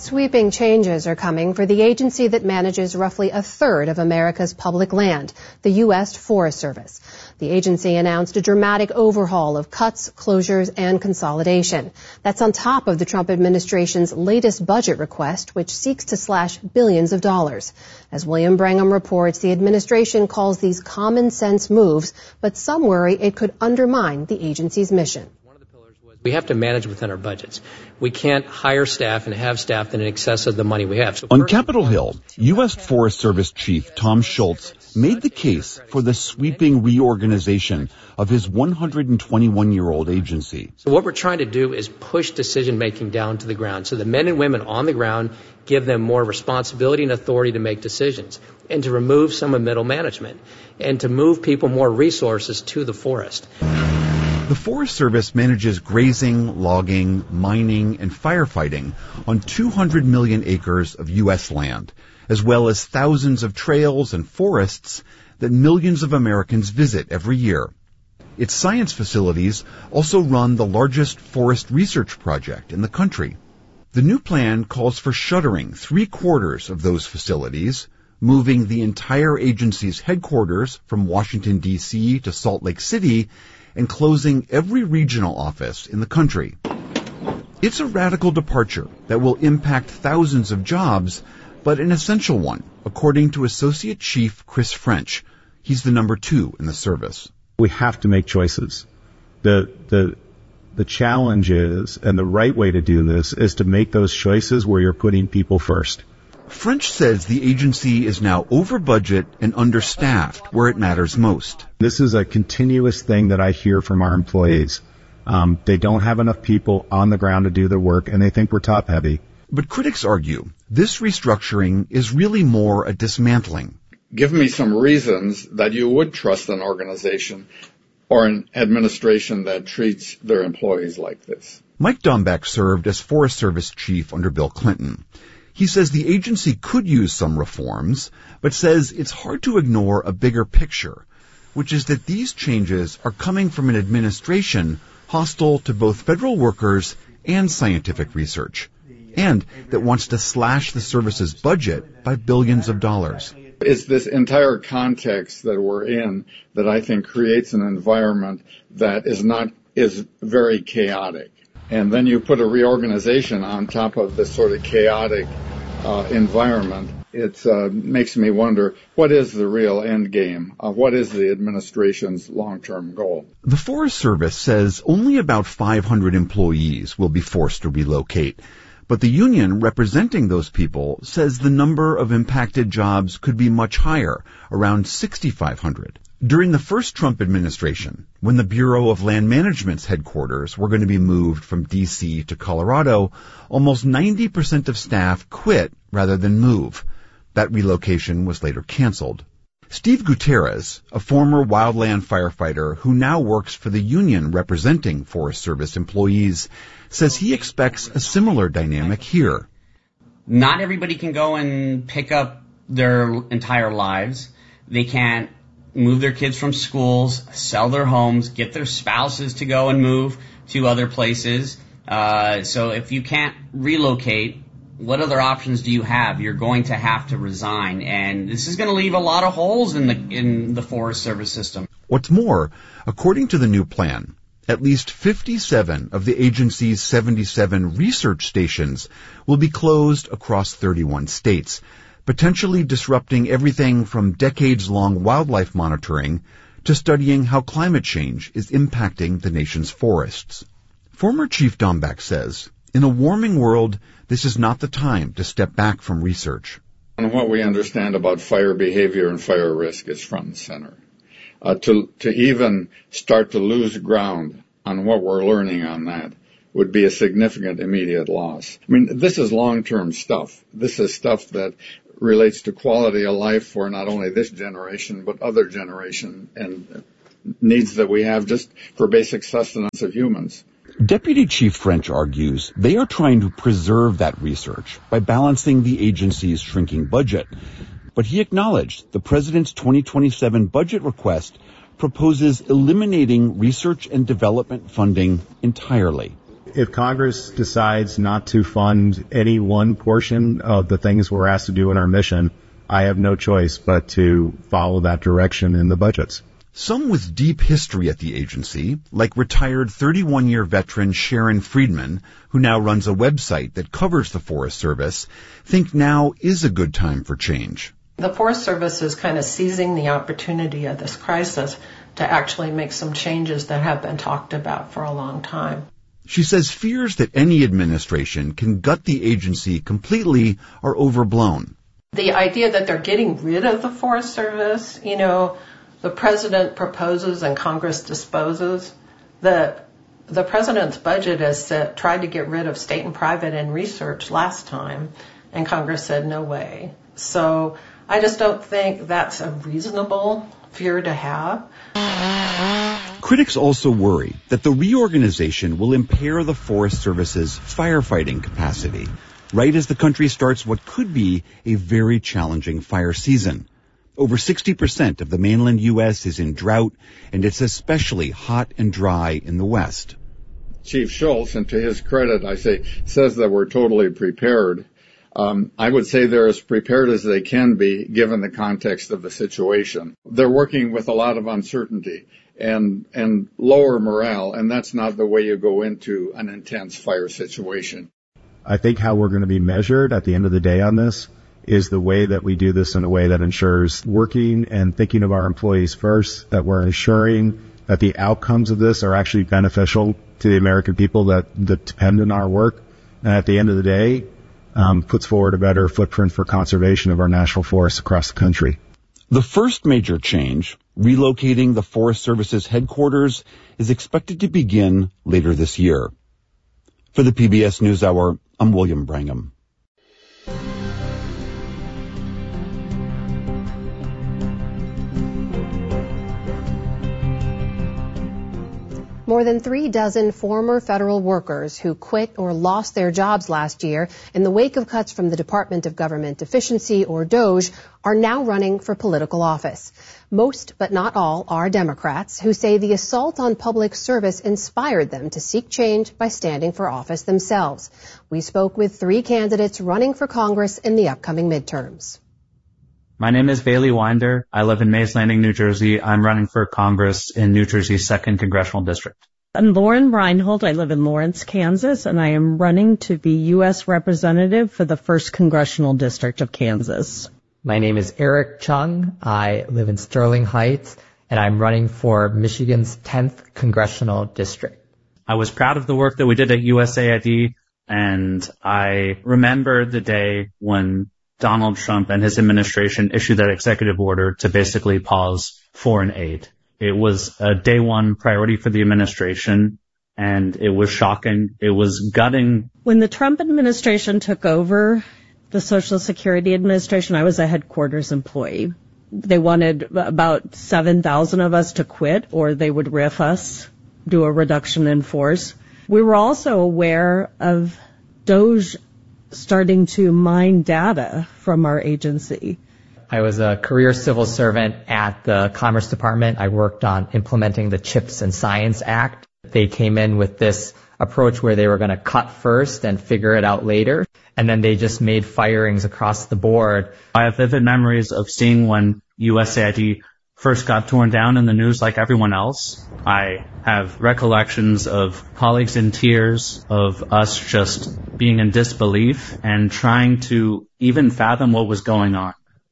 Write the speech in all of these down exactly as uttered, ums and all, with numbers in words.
Sweeping changes are coming for the agency that manages roughly a third of America's public land, the U S Forest Service. The agency announced a dramatic overhaul of cuts, closures, and consolidation. That's on top of the Trump administration's latest budget request, which seeks to slash billions of dollars. As William Brangham reports, the administration calls these common sense moves, but some worry it could undermine the agency's mission. We have to manage within our budgets. We can't hire staff and have staff in excess of the money we have. So on Capitol Hill, U S Forest Service Chief Tom Schultz made the case for the sweeping reorganization of his one hundred twenty-one-year-old agency. So what we're trying to do is push decision-making down to the ground so the men and women on the ground give them more responsibility and authority to make decisions, and to remove some of middle management, and to move people more resources to the forest. The Forest Service manages grazing, logging, mining, and firefighting on two hundred million acres of U S land, as well as thousands of trails and forests that millions of Americans visit every year. Its science facilities also run the largest forest research project in the country. The new plan calls for shuttering three-quarters of those facilities, moving the entire agency's headquarters from Washington, D C to Salt Lake City, and closing every regional office in the country. It's a radical departure that will impact thousands of jobs, but an essential one, according to Associate Chief Chris French. He's the number two in the service. We have to make choices. The, the, the challenge is, and the right way to do this, is to make those choices where you're putting people first. French says the agency is now over budget and understaffed where it matters most. This is a continuous thing that I hear from our employees. Um, they don't have enough people on the ground to do their work, and they think we're top heavy. But critics argue this restructuring is really more a dismantling. Give me some reasons that you would trust an organization or an administration that treats their employees like this. Mike Dombeck served as Forest Service chief under Bill Clinton. He says the agency could use some reforms, but says it's hard to ignore a bigger picture, which is that these changes are coming from an administration hostile to both federal workers and scientific research, and that wants to slash the service's budget by billions of dollars. It's this entire context that we're in that I think creates an environment that is not is very chaotic. And then you put a reorganization on top of this sort of chaotic uh, environment. It uh, makes me wonder, what is the real end game? Uh, what is the administration's long-term goal? The Forest Service says only about five hundred employees will be forced to relocate. But the union representing those people says the number of impacted jobs could be much higher, around sixty-five hundred. During the first Trump administration, when the Bureau of Land Management's headquarters were going to be moved from D C to Colorado, almost ninety percent of staff quit rather than move. That relocation was later canceled. Steve Gutierrez, a former wildland firefighter who now works for the union representing Forest Service employees, says he expects a similar dynamic here. Not everybody can go and pick up their entire lives. They can't move their kids from schools, sell their homes, get their spouses to go and move to other places. Uh, so if you can't relocate, what other options do you have? You're going to have to resign, and this is going to leave a lot of holes in the in the Forest Service system. What's more, according to the new plan, at least fifty-seven of the agency's seventy-seven research stations will be closed across thirty-one states, potentially disrupting everything from decades-long wildlife monitoring to studying how climate change is impacting the nation's forests. Former Chief Dombeck says, in a warming world, this is not the time to step back from research. And what we understand about fire behavior and fire risk is front and center. Uh, to, to even start to lose ground on what we're learning on that would be a significant immediate loss. I mean, this is long-term stuff. This is stuff that relates to quality of life for not only this generation, but other generation and needs that we have just for basic sustenance of humans. Deputy Chief French argues they are trying to preserve that research by balancing the agency's shrinking budget. But he acknowledged the president's twenty twenty-seven budget request proposes eliminating research and development funding entirely. if Congress decides not to fund any one portion of the things we're asked to do in our mission, I have no choice but to follow that direction in the budgets. Some with deep history at the agency, like retired thirty-one-year veteran Sharon Friedman, who now runs a website that covers the Forest Service, think now is a good time for change. The Forest Service is kind of seizing the opportunity of this crisis to actually make some changes that have been talked about for a long time. She says fears that any administration can gut the agency completely are overblown. The idea that they're getting rid of the Forest Service, you know, the president proposes and Congress disposes. The the president's budget has said, tried to get rid of state and private in research last time, and Congress said no way. So I just don't think that's a reasonable fear to have. Critics also worry that the reorganization will impair the Forest Service's firefighting capacity, right as the country starts what could be a very challenging fire season. Over sixty percent of the mainland U S is in drought, and it's especially hot and dry in the West. Chief Schultz, and to his credit, I say, says that we're totally prepared. Um, I would say they're as prepared as they can be, given the context of the situation. They're working with a lot of uncertainty and and lower morale, and that's not the way you go into an intense fire situation. I think how we're going to be measured at the end of the day on this is the way that we do this in a way that ensures working and thinking of our employees first, that we're ensuring that the outcomes of this are actually beneficial to the American people that, that depend on our work, and at the end of the day, um, puts forward a better footprint for conservation of our national forests across the country. The first major change, relocating the Forest Service's headquarters, is expected to begin later this year. For the P B S NewsHour, I'm William Brangham. More than three dozen former federal workers who quit or lost their jobs last year in the wake of cuts from the Department of Government Efficiency, or DOGE, are now running for political office. Most, but not all, are Democrats who say the assault on public service inspired them to seek change by standing for office themselves. We spoke with three candidates running for Congress in the upcoming midterms. My name is Bailey Winder. I live in Mays Landing, New Jersey. I'm running for Congress in New Jersey's second Congressional District. I'm Lauren Reinhold. I live in Lawrence, Kansas, and I am running to be U S Representative for the first Congressional District of Kansas. My name is Eric Chung. I live in Sterling Heights, and I'm running for Michigan's tenth Congressional District. I was proud of the work that we did at U S A I D, and I remember the day when Donald Trump and his administration issued that executive order to basically pause foreign aid. It was a day one priority for the administration, and it was shocking. It was gutting. When the Trump administration took over the Social Security Administration, I was a headquarters employee. They wanted about seven thousand of us to quit, or they would riff us, do a reduction in force. We were also aware of DOGE starting to mine data from our agency. I was a career civil servant at the Commerce Department. I worked on implementing the CHIPS and Science Act. They came in with this approach where they were going to cut first and figure it out later. And then they just made firings across the board. I have vivid memories of seeing when U S A I D first got torn down in the news like everyone else. I have recollections of colleagues in tears, of us just being in disbelief and trying to even fathom what was going on.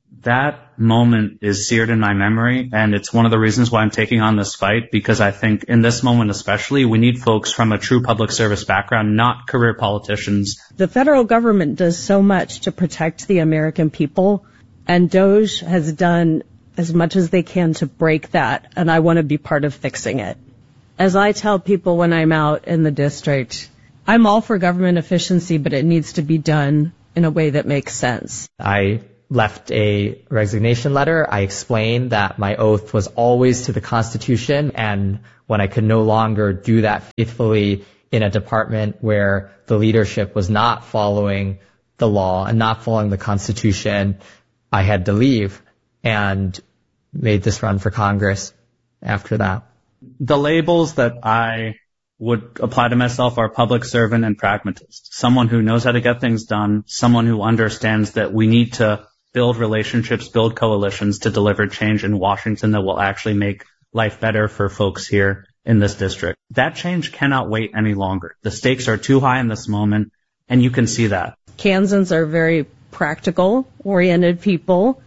That moment is seared in my memory, and it's one of the reasons why I'm taking on this fight, because I think in this moment especially, we need folks from a true public service background, not career politicians. The federal government does so much to protect the American people, and DOGE has done as much as they can to break that, and I want to be part of fixing it. As I tell people when I'm out in the district, I'm all for government efficiency, but it needs to be done in a way that makes sense. I left a resignation letter. I explained that my oath was always to the Constitution, and when I could no longer do that faithfully in a department where the leadership was not following the law and not following the Constitution, I had to leave, and made this run for Congress after that. The labels that I would apply to myself are public servant and pragmatist. Someone who knows how to get things done, someone who understands that we need to build relationships, build coalitions to deliver change in Washington that will actually make life better for folks here in this district. That change cannot wait any longer. The stakes are too high in this moment, and you can see that. Kansans are very practical-oriented people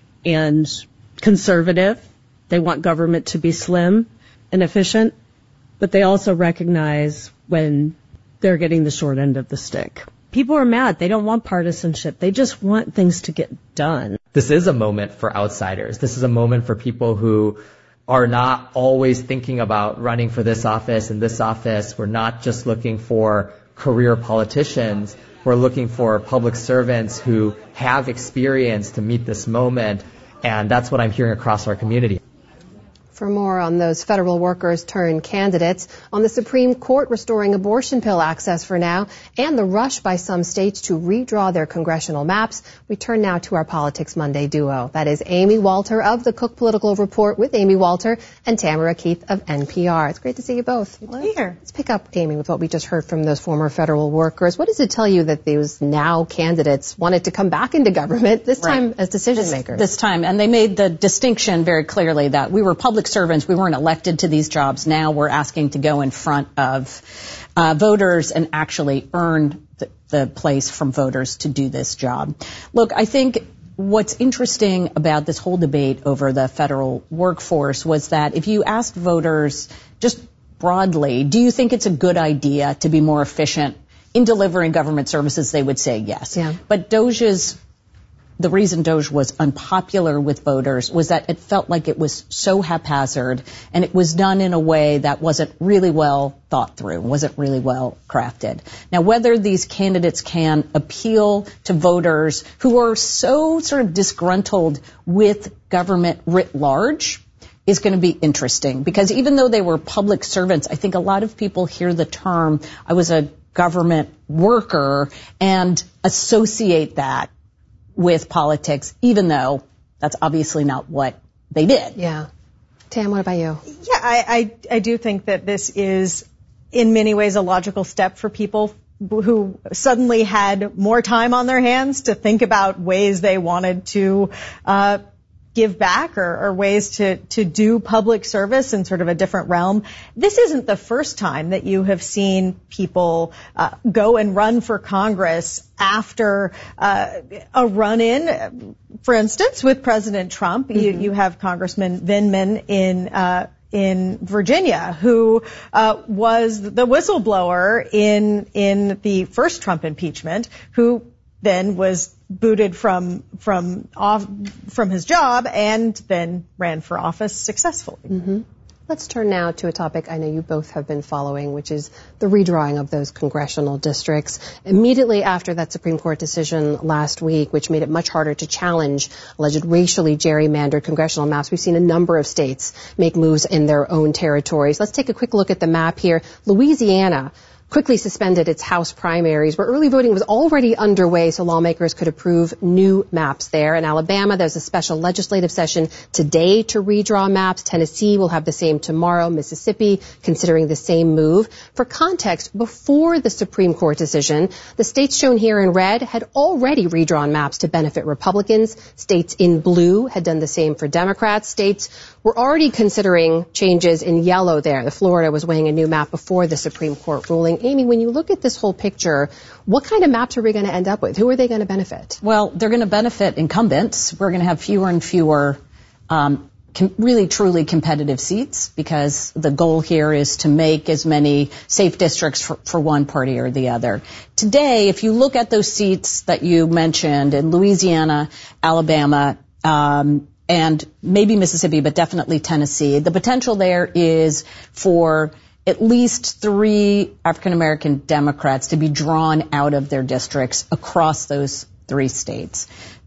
and conservative. They want government to be slim and efficient, but they also recognize when they're getting the short end of the stick. People are mad. They don't want partisanship. They just want things to get done. This is a moment for outsiders. This is a moment for people who are not always thinking about running for this office and this office. We're not just looking for career politicians. We're looking for public servants who have experience to meet this moment, and that's what I'm hearing across our community. For more on those federal workers turned candidates, on the Supreme Court restoring abortion pill access for now, and the rush by some states to redraw their congressional maps, we turn now to our Politics Monday duo. That is Amy Walter of the Cook Political Report with Amy Walter and Tamara Keith of N P R. It's great to see you both. Good to be here. Let's pick up, Amy, with what we just heard from those former federal workers. What does it tell you that those now candidates wanted to come back into government, this right. time as decision this, makers? This time, and they made the distinction very clearly that we were public servants. We weren't elected to these jobs. Now we're asking to go in front of uh, voters and actually earn the, the place from voters to do this job. Look, I think what's interesting about this whole debate over the federal workforce was that if you asked voters just broadly, do you think it's a good idea to be more efficient in delivering government services, they would say yes. Yeah. But DOJ's The reason DOJ was unpopular with voters was that it felt like it was so haphazard, and it was done in a way that wasn't really well thought through, wasn't really well crafted. Now, whether these candidates can appeal to voters who are so sort of disgruntled with government writ large is going to be interesting, because even though they were public servants, I think a lot of people hear the term, I was a government worker, and associate that with politics, even though that's obviously not what they did. Yeah. Tam, what about you? Yeah, I, I, I do think that this is in many ways a logical step for people who suddenly had more time on their hands to think about ways they wanted to uh give back or, or ways to, to do public service in sort of a different realm. This isn't the first time that you have seen people uh, go and run for Congress after uh, a run-in, for instance, with President Trump. Mm-hmm. You, you have Congressman Vindman in uh, in Virginia, who uh, was the whistleblower in in the first Trump impeachment, who then was booted from from off from his job and then ran for office successfully. Mm-hmm. Let's turn now to a topic I know you both have been following, which is the redrawing of those congressional districts. Immediately after that Supreme Court decision last week, which made it much harder to challenge alleged racially gerrymandered congressional maps, we've seen a number of states make moves in their own territories. Let's take a quick look at the map here. Louisiana quickly suspended its House primaries, where early voting was already underway so lawmakers could approve new maps there. In Alabama, there's a special legislative session today to redraw maps. Tennessee will have the same tomorrow. Mississippi considering the same move. For context, before the Supreme Court decision, the states shown here in red had already redrawn maps to benefit Republicans. States in blue had done the same for Democrats. States were already considering changes in yellow there. The Florida was weighing a new map before the Supreme Court ruling. Amy, when you look at this whole picture, what kind of maps are we going to end up with? Who are they going to benefit? Well, they're going to benefit incumbents. We're going to have fewer and fewer um, com- really truly competitive seats, because the goal here is to make as many safe districts for, for one party or the other. Today, if you look at those seats that you mentioned in Louisiana, Alabama, um, and maybe Mississippi, but definitely Tennessee, the potential there is for at least three African-American Democrats to be drawn out of their districts across those three states.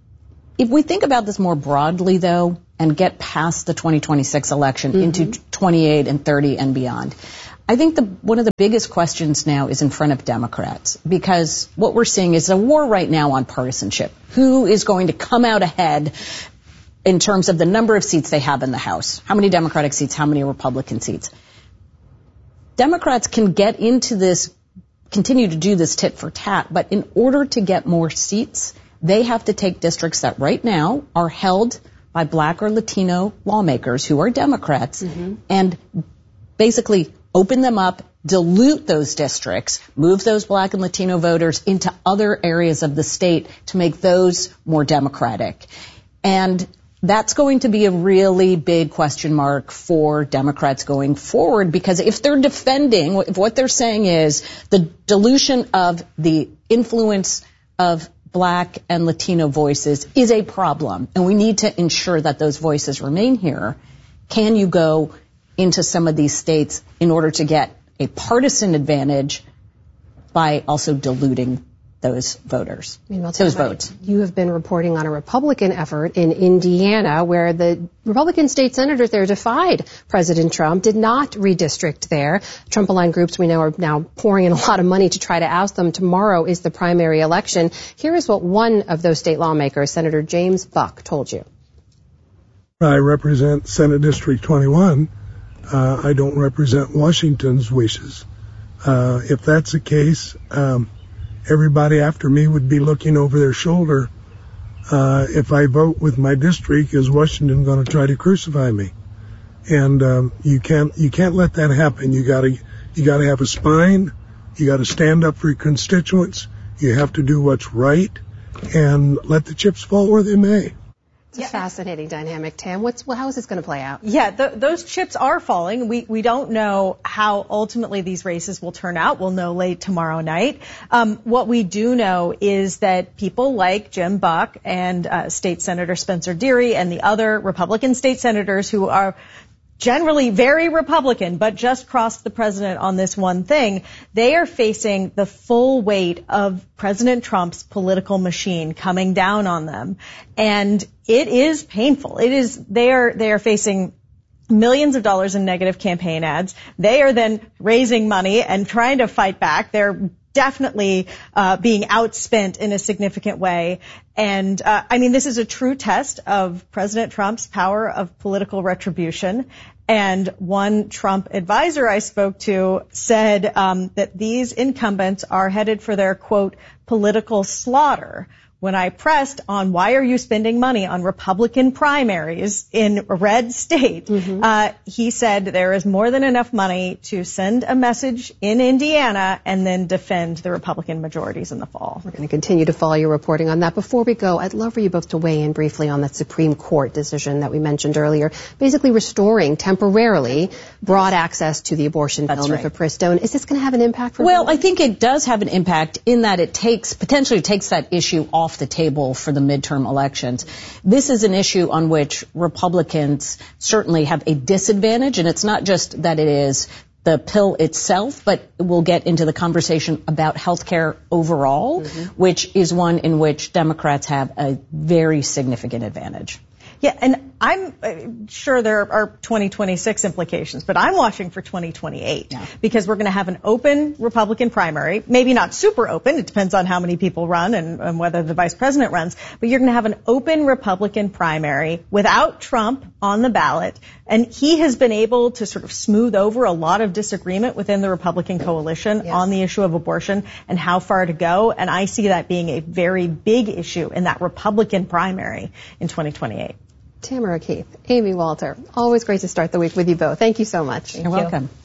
If we think about this more broadly, though, and get past the twenty twenty-six election mm-hmm. into twenty-eight and thirty and beyond, I think the, one of the biggest questions now is in front of Democrats, because what we're seeing is a war right now on partisanship. Who is going to come out ahead in terms of the number of seats they have in the House? How many Democratic seats? How many Republican seats? Democrats can get into this, continue to do this tit for tat, but in order to get more seats, they have to take districts that right now are held by black or Latino lawmakers who are Democrats mm-hmm. and basically open them up, dilute those districts, move those black and Latino voters into other areas of the state to make those more Democratic. And that's going to be a really big question mark for Democrats going forward, because if they're defending, if what they're saying is the dilution of the influence of black and Latino voices is a problem, and we need to ensure that those voices remain here, can you go into some of these states in order to get a partisan advantage by also diluting those voters, Meanwhile, those votes? You have been reporting on a Republican effort in Indiana where the Republican state senators there defied President Trump, did not redistrict there. Trump-aligned groups we know are now pouring in a lot of money to try to oust them. Tomorrow is the primary election. Here is what one of those state lawmakers, Senator James Buck, told you. I represent Senate District twenty-one. Uh, I don't represent Washington's wishes. Uh, if that's the case, um, everybody after me would be looking over their shoulder. Uh, if I vote with my district, is Washington going to try to crucify me? And um, you can't you can't let that happen. You gotta you gotta have a spine. You gotta stand up for your constituents. You have to do what's right, and let the chips fall where they may. It's a fascinating dynamic, Tam. What's, well, how is this going to play out? Yeah, the, those chips are falling. We we don't know how ultimately these races will turn out. We'll know late tomorrow night. Um, what we do know is that people like Jim Buck and uh, State Senator Spencer Deary and the other Republican state senators who are generally very Republican, but just crossed the president on this one thing, they are facing the full weight of President Trump's political machine coming down on them. And it is painful. It is, they are, they are facing millions of dollars in negative campaign ads. They are then raising money and trying to fight back. They're definitely uh, being outspent in a significant way. And, uh, I mean, this is a true test of President Trump's power of political retribution. And one Trump advisor I spoke to said um, that these incumbents are headed for their, quote, political slaughter. When I pressed on why are you spending money on Republican primaries in a red state, mm-hmm. uh, he said there is more than enough money to send a message in Indiana and then defend the Republican majorities in the fall. We're going to continue to follow your reporting on that. Before we go, I'd love for you both to weigh in briefly on that Supreme Court decision that we mentioned earlier, basically restoring temporarily broad access to the abortion pill, right. mifepristone. Is this going to have an impact for Well, women? I think it does have an impact in that it takes, potentially takes that issue off the table for the midterm elections. This is an issue on which Republicans certainly have a disadvantage, and it's not just that it is the pill itself, but we'll get into the conversation about health care overall, mm-hmm. which is one in which Democrats have a very significant advantage. Yeah, and I'm sure there are twenty twenty-six implications, but I'm watching for twenty twenty-eight yeah. because we're going to have an open Republican primary, maybe not super open. It depends on how many people run and, and whether the vice president runs, but you're going to have an open Republican primary without Trump on the ballot. And he has been able to sort of smooth over a lot of disagreement within the Republican coalition yes. on the issue of abortion and how far to go. And I see that being a very big issue in that Republican primary in twenty twenty-eight. Tamara Keith, Amy Walter, always great to start the week with you both. Thank you so much. You're welcome.